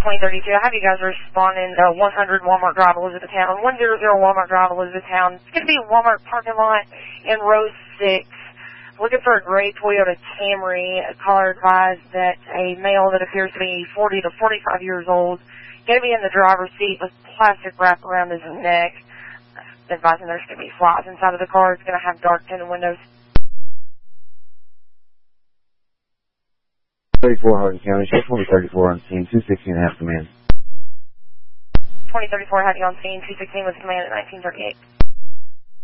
2032. I have you guys responding 100 Walmart Drive, Elizabethtown. 100 Walmart Drive, Elizabethtown. It's going to be a Walmart parking lot in row 6. Looking for a gray Toyota Camry. Caller advised that a male that appears to be 40 to 45 years old, going to be in the driver's seat with plastic wrap around his neck. Advising there's going to be flies inside of the car. It's going to have dark tinted windows. 34 Hardin County, show 2034 on scene, 216 and a half command. 2034 had you on scene, 216 was command at 1938.